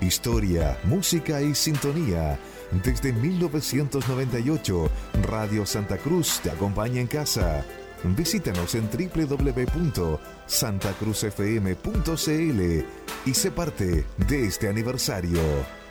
Historia, música y sintonía. Desde 1998, Radio Santa Cruz te acompaña en casa. Visítanos en www.santacruzfm.cl y sé parte de este aniversario.